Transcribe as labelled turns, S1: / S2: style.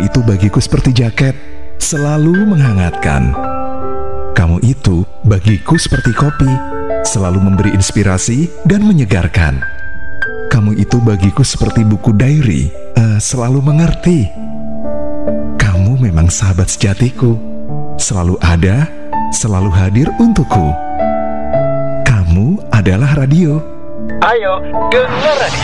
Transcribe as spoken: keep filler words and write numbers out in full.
S1: itu bagiku seperti jaket, selalu menghangatkan. Kamu itu bagiku seperti kopi, selalu memberi inspirasi dan menyegarkan. Kamu itu bagiku seperti buku diary, uh, selalu mengerti. Kamu memang sahabat sejatiku, selalu ada, selalu hadir untukku. Kamu adalah radio.
S2: Ayo, dengar radio.